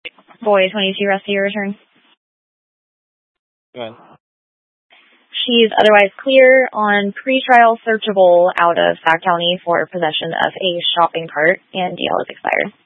Boy 22, rest of your return. Go ahead. She's otherwise clear on pretrial searchable out of Sac County for possession of a shopping cart, and DL is expired.